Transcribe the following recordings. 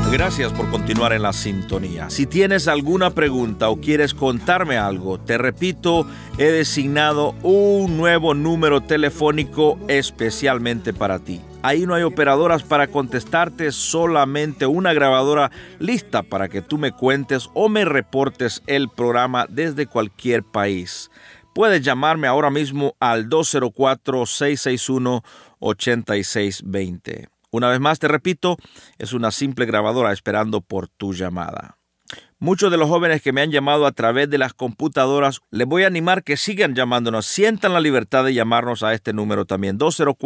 Gracias por continuar en la sintonía. Si tienes alguna pregunta o quieres contarme algo, te repito, he designado un nuevo número telefónico especialmente para ti. Ahí no hay operadoras para contestarte, solamente una grabadora lista para que tú me cuentes o me reportes el programa desde cualquier país. Puedes llamarme ahora mismo al 204-661-8620. Una vez más te repito, es una simple grabadora esperando por tu llamada. Muchos de los jóvenes que me han llamado a través de las computadoras, les voy a animar que sigan llamándonos. Sientan la libertad de llamarnos a este número también,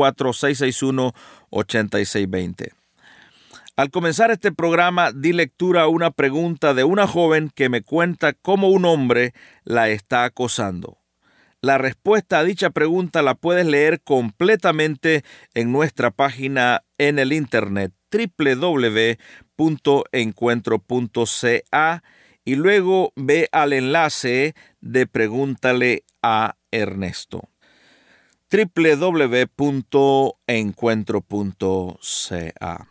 204-661-8620. Al comenzar este programa, di lectura a una pregunta de una joven que me cuenta cómo un hombre la está acosando. La respuesta a dicha pregunta la puedes leer completamente en nuestra página en el internet www.encuentro.ca y luego ve al enlace de Pregúntale a Ernesto. www.encuentro.ca.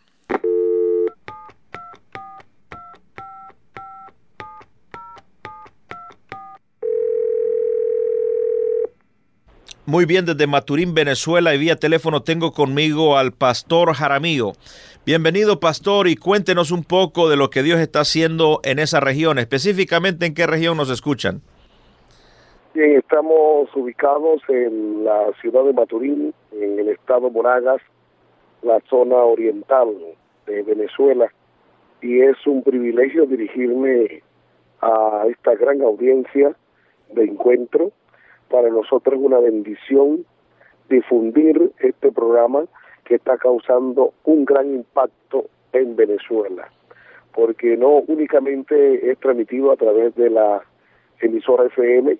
Muy bien, desde Maturín, Venezuela, y vía teléfono tengo conmigo al pastor Jaramillo. Bienvenido, pastor, y cuéntenos un poco de lo que Dios está haciendo en esa región, específicamente en qué región nos escuchan. Bien, estamos ubicados en la ciudad de Maturín, en el estado Monagas, la zona oriental de Venezuela, y es un privilegio dirigirme a esta gran audiencia de Encuentro. Para nosotros es una bendición difundir este programa que está causando un gran impacto en Venezuela, porque no únicamente es transmitido a través de la emisora FM,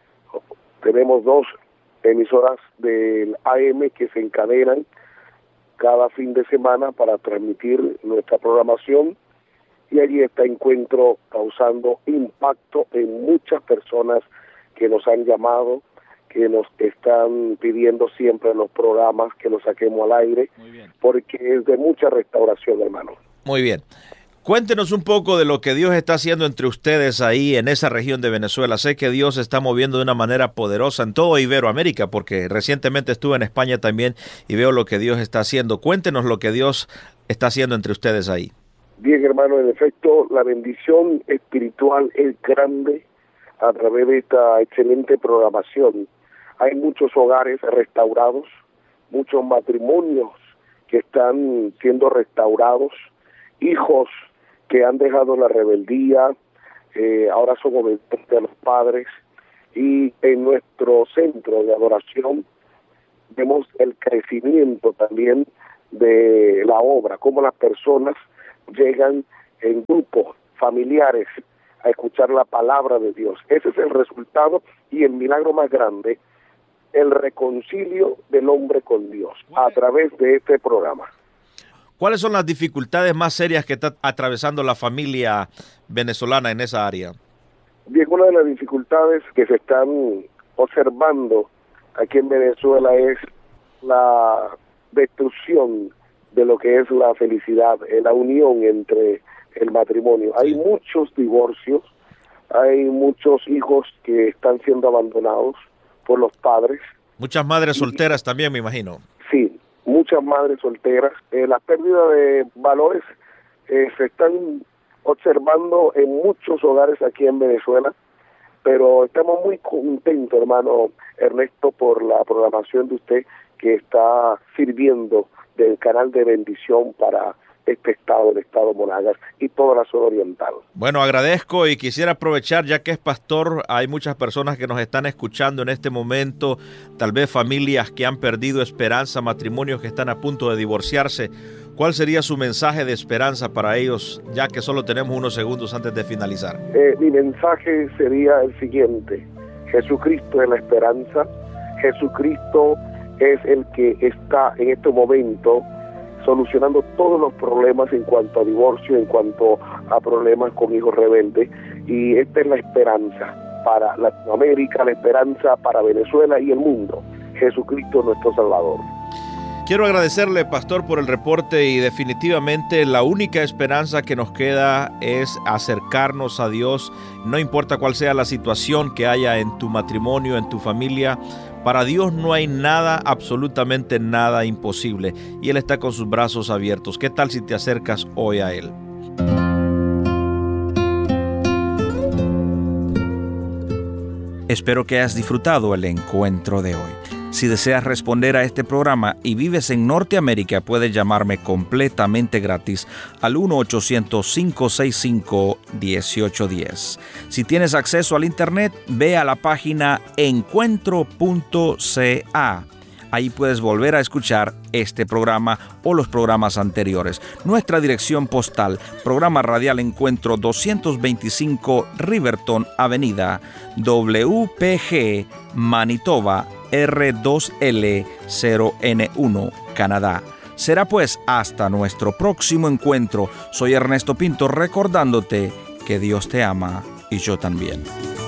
tenemos 2 emisoras del AM que se encadenan cada fin de semana para transmitir nuestra programación, y allí está Encuentro causando impacto en muchas personas que nos han llamado, que nos están pidiendo siempre los programas que los saquemos al aire, porque es de mucha restauración, hermano. Muy bien. Cuéntenos un poco de lo que Dios está haciendo entre ustedes ahí en esa región de Venezuela. Sé que Dios se está moviendo de una manera poderosa en todo Iberoamérica, porque recientemente estuve en España también y veo lo que Dios está haciendo. Cuéntenos lo que Dios está haciendo entre ustedes ahí. Bien, hermano, en efecto, la bendición espiritual es grande a través de esta excelente programación. Hay muchos hogares restaurados, muchos matrimonios que están siendo restaurados, hijos que han dejado la rebeldía, ahora son obedientes a los padres, y en nuestro centro de adoración vemos el crecimiento también de la obra, cómo las personas llegan en grupos familiares a escuchar la palabra de Dios. Ese es el resultado y el milagro más grande, el reconcilio del hombre con Dios a través de este programa. ¿Cuáles son las dificultades más serias que está atravesando la familia venezolana en esa área? Bien, una de las dificultades que se están observando aquí en Venezuela es la destrucción de lo que es la felicidad, la unión entre el matrimonio. Hay muchos divorcios, hay muchos hijos que están siendo abandonados por los padres. Muchas madres solteras también, me imagino. Sí, muchas madres solteras. La pérdida de valores se están observando en muchos hogares aquí en Venezuela, pero estamos muy contentos, hermano Ernesto, por la programación de usted que está sirviendo del canal de bendición para este estado, el estado Monagas y toda la zona oriental. Bueno, agradezco y quisiera aprovechar, ya que es pastor, hay muchas personas que nos están escuchando en este momento, tal vez familias que han perdido esperanza, matrimonios que están a punto de divorciarse. ¿Cuál sería su mensaje de esperanza para ellos, ya que solo tenemos unos segundos antes de finalizar? Mi mensaje sería el siguiente: Jesucristo es la esperanza, Jesucristo es el que está en este momento solucionando todos los problemas en cuanto a divorcio, en cuanto a problemas con hijos rebeldes, y esta es la esperanza para Latinoamérica, la esperanza para Venezuela y el mundo. Jesucristo nuestro Salvador. Quiero agradecerle, pastor, por el reporte y definitivamente la única esperanza que nos queda es acercarnos a Dios, no importa cuál sea la situación que haya en tu matrimonio, en tu familia. Para Dios no hay nada, absolutamente nada imposible, y Él está con sus brazos abiertos. ¿Qué tal si te acercas hoy a Él? Espero que hayas disfrutado el encuentro de hoy. Si deseas responder a este programa y vives en Norteamérica, puedes llamarme completamente gratis al 1-800-565-1810. Si tienes acceso al Internet, ve a la página encuentro.ca. Ahí puedes volver a escuchar este programa o los programas anteriores. Nuestra dirección postal, Programa Radial Encuentro 225 Riverton Avenida, WPG, Manitoba, R2L0N1, Canadá. Será pues hasta nuestro próximo encuentro. Soy Ernesto Pinto recordándote que Dios te ama y yo también.